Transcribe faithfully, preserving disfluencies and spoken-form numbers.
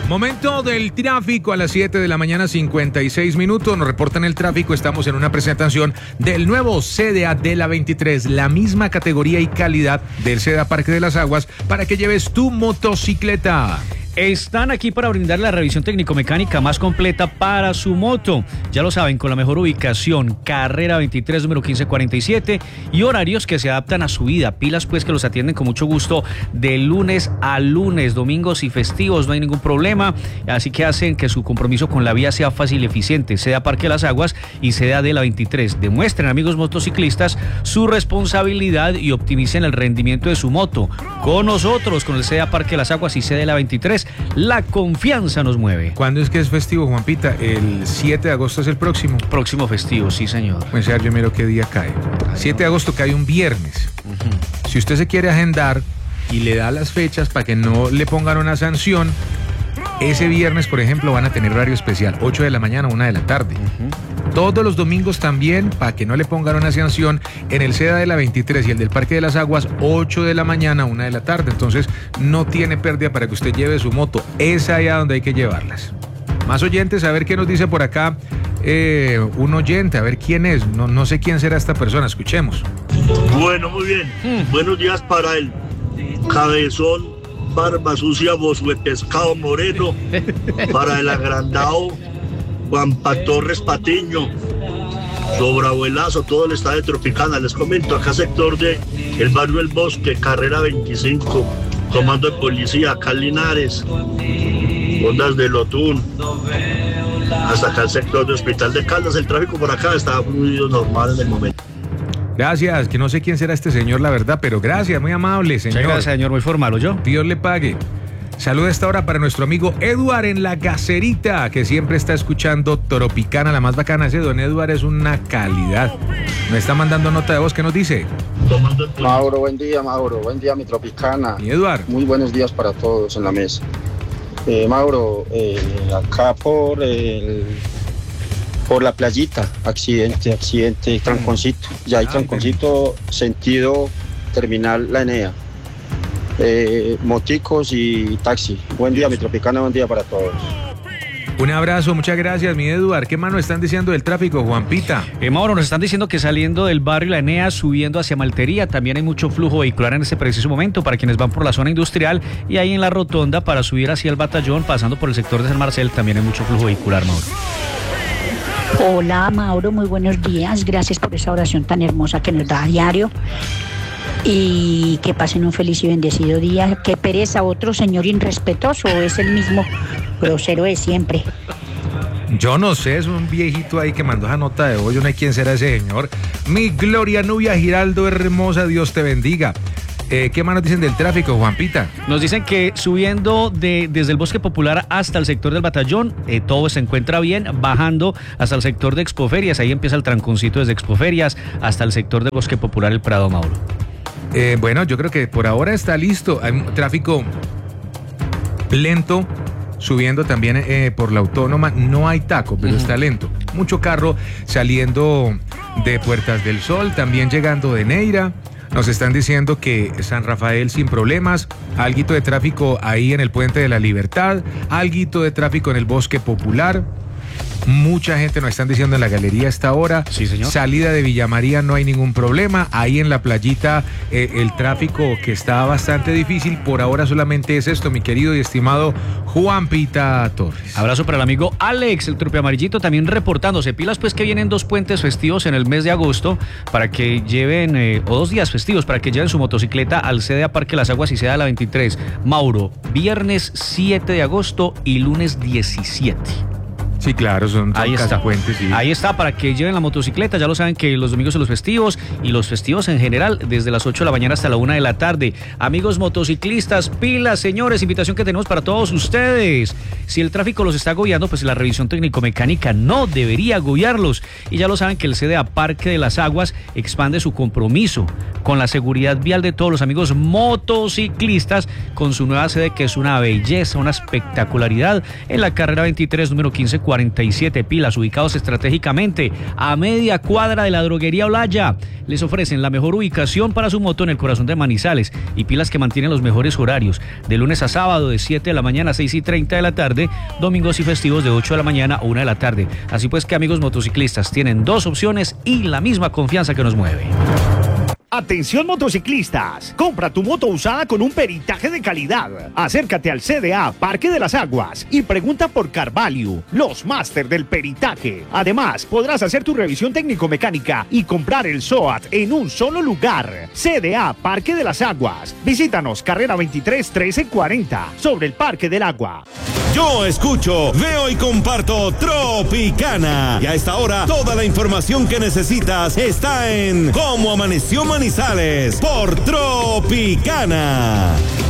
Momento del tráfico a las siete de la mañana, cincuenta y seis minutos. Nos reportan el tráfico. Estamos en una presentación del nuevo C D A de la veintitrés, la misma categoría y calidad del C D A Parque de las Aguas para que lleves tu motocicleta. Están aquí para brindar la revisión técnico-mecánica más completa para su moto. Ya lo saben, con la mejor ubicación, carrera veintitrés, número quince cuarenta y siete, y horarios que se adaptan a su vida. Pilas pues que los atienden con mucho gusto de lunes a lunes, domingos y festivos, no hay ningún problema. Así que hacen que su compromiso con la vía sea fácil y eficiente. C D A Parque de las Aguas y C D A de la veintitrés. Demuestren, amigos motociclistas, su responsabilidad y optimicen el rendimiento de su moto. Con nosotros, con el C D A Parque de las Aguas y C D A de la veintitrés, la confianza nos mueve. ¿Cuándo es que es festivo, Juanpita? El siete de agosto es el próximo. Próximo festivo, sí, señor. Pues ya yo miro qué día cae. siete de agosto cae un viernes. Uh-huh. Si usted se quiere agendar y le da las fechas para que no le pongan una sanción, ese viernes, por ejemplo, van a tener horario especial, ocho de la mañana, una de la tarde. Uh-huh. Todos los domingos también, para que no le pongan una sanción, en el C D A de la veintitrés y el del Parque de las Aguas, ocho de la mañana, una de la tarde. Entonces, no tiene pérdida para que usted lleve su moto. Es allá donde hay que llevarlas. Más oyentes, a ver qué nos dice por acá eh, un oyente, a ver quién es. No, no sé quién será esta persona, escuchemos. Bueno, muy bien. Hmm. Buenos días para el cabezón, barba sucia, bozo de pescado moreno, para el agrandado Juanpa Torres Patiño, Sobrabuelazo, todo el estado de Tropicana. Les comento, acá sector de el barrio El Bosque, carrera veinticinco, comando de policía, acá Linares, Ondas de Lotún, hasta acá el sector de Hospital de Caldas. El tráfico por acá está fluido, normal en el momento. Gracias, que no sé quién será este señor, la verdad, pero gracias, muy amable, señor. Gracias, señor, muy formal, ¿o yo? Dios le pague. Saluda a esta hora para nuestro amigo Eduard en La Caserita, que siempre está escuchando Tropicana, la más bacana. Ese don Eduard es una calidad. Me está mandando nota de voz, ¿qué nos dice? Mauro, buen día, Mauro, buen día, mi Tropicana. Y Eduard. Muy buenos días para todos en la mesa. Eh, Mauro, eh, acá por el... Por la playita, accidente, accidente, tranconcito. Ya hay tranconcito, sentido terminal La Enea. Eh, moticos y taxi. Buen día, mi Tropicana, buen día para todos. Un abrazo, muchas gracias, mi Eduard. ¿Qué más nos están diciendo del tráfico, Juanpita? Eh, Mauro, nos están diciendo que saliendo del barrio La Enea, subiendo hacia Maltería, también hay mucho flujo vehicular en ese preciso momento para quienes van por la zona industrial, y ahí en la rotonda para subir hacia el Batallón, pasando por el sector de San Marcel, también hay mucho flujo vehicular, Mauro. Hola, Mauro, muy buenos días. Gracias por esa oración tan hermosa que nos da a diario. Y que pasen un feliz y bendecido día. Qué pereza, otro señor irrespetuoso, o es el mismo grosero de siempre. Yo no sé, es un viejito ahí que mandó esa nota de voz. Yo no sé quién será ese señor. Mi Gloria Nubia Giraldo, hermosa, Dios te bendiga. Eh, ¿Qué más nos dicen del tráfico, Juanpita? Nos dicen que subiendo de, desde el Bosque Popular hasta el sector del Batallón, eh, todo se encuentra bien. Bajando hasta el sector de Expoferias, ahí empieza el tranconcito desde Expoferias hasta el sector del Bosque Popular, el Prado, Mauro. Eh, bueno, yo creo que por ahora está listo. Hay un tráfico lento, subiendo también eh, por la Autónoma. No hay taco, pero uh-huh. está lento. Mucho carro saliendo de Puertas del Sol, también llegando de Neira. Nos están diciendo que San Rafael sin problemas, alguito de tráfico ahí en el Puente de la Libertad, alguito de tráfico en el Bosque Popular. Mucha gente nos están diciendo en la galería a esta hora. Sí, señor. Salida de Villa María no hay ningún problema. Ahí en la playita eh, el tráfico que está bastante difícil. Por ahora solamente es esto, mi querido y estimado Juanpita Torres. Abrazo para el amigo Alex, el trupe amarillito, también reportándose. Pilas pues que vienen dos puentes festivos en el mes de agosto para que lleven, eh, o dos días festivos, para que lleven su motocicleta al C D A Parque Las Aguas y C D A La veintitrés. Mauro, viernes siete de agosto y lunes diecisiete. Sí, claro, son, son ahí está. Puentes, sí. Ahí está, para que lleven la motocicleta. Ya lo saben que los domingos son los festivos, y los festivos en general desde las ocho de la mañana hasta la una de la tarde. Amigos motociclistas, pilas, señores, invitación que tenemos para todos ustedes. Si el tráfico los está agobiando, pues la revisión técnico-mecánica no debería agobiarlos. Y ya lo saben que el C D A Parque de las Aguas expande su compromiso con la seguridad vial de todos los amigos motociclistas con su nueva sede, que es una belleza, una espectacularidad, en la carrera veintitrés, número quince cuarenta y siete. Pilas, ubicados estratégicamente a media cuadra de la droguería Olaya. Les ofrecen la mejor ubicación para su moto en el corazón de Manizales y pilas que mantienen los mejores horarios, de lunes a sábado de siete de la mañana a seis y treinta de la tarde, domingos y festivos de ocho de la mañana a una de la tarde. Así pues que, amigos motociclistas, tienen dos opciones y la misma confianza que nos mueve. Atención motociclistas, compra tu moto usada con un peritaje de calidad. Acércate al C D A Parque de las Aguas y pregunta por Carvalho, los máster del peritaje. Además, podrás hacer tu revisión técnico-mecánica y comprar el S O A T en un solo lugar. C D A Parque de las Aguas. Visítanos, carrera veintitrés trece cuarenta, sobre el Parque del Agua. Yo escucho, veo y comparto Tropicana. Y a esta hora, toda la información que necesitas está en Cómo Amaneció Manizales por Tropicana.